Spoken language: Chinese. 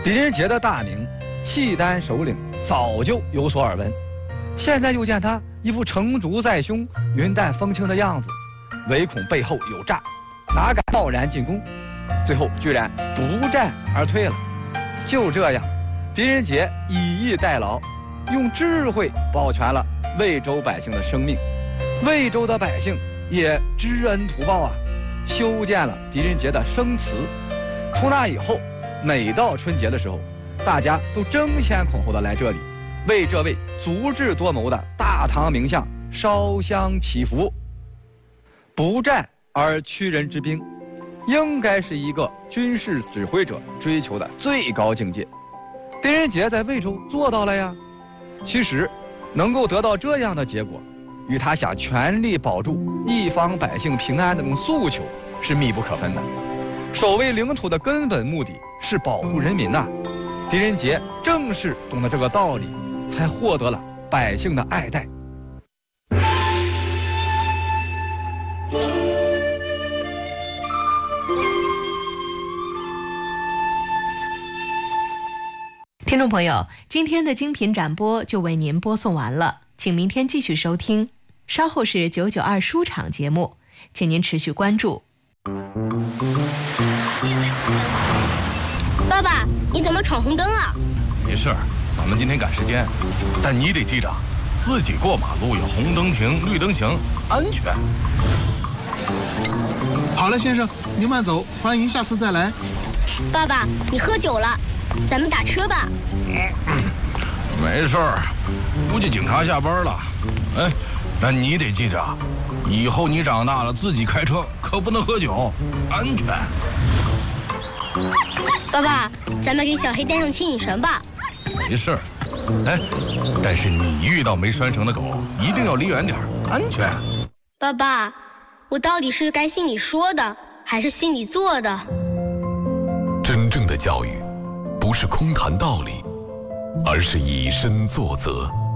狄仁杰的大名，契丹首领早就有所耳闻，现在又见他一副成竹在胸、云淡风轻的样子，唯恐背后有诈，哪敢贸然进攻？最后居然不战而退了。就这样，狄仁杰以逸待劳，用智慧保全了魏州百姓的生命，魏州的百姓也知恩图报啊，修建了狄仁杰的生祠。从那以后，每到春节的时候，大家都争先恐后的来这里，为这位足智多谋的大唐名相烧香祈福。不战而屈人之兵，应该是一个军事指挥者追求的最高境界。狄仁杰在魏州做到了呀。其实，能够得到这样的结果，与他想全力保住一方百姓平安的那种诉求是密不可分的。守卫领土的根本目的是保护人民呐。狄仁杰正是懂得这个道理，才获得了百姓的爱戴。 听众朋友，今天的精品展播就为您播送完了，请明天继续收听。稍后是992书场节目，请您持续关注。 爸爸，你怎么闯红灯啊？ 没事儿，咱们今天赶时间，但你得记着，自己过马路要红灯停，绿灯行，安全。 好了，先生，您慢走，欢迎下次再来。 爸爸，你喝酒了，咱们打车吧。 没事儿，估计警察下班了。哎，但你得记着，以后你长大了自己开车可不能喝酒，安全。 爸爸，咱们给小黑带上牵引绳吧。 没事儿，哎，但是你遇到没拴绳的狗，一定要离远点，安全。 爸爸，我到底是该心里说的，还是心里做的？ 真正的教育，不是空谈道理，而是以身作则。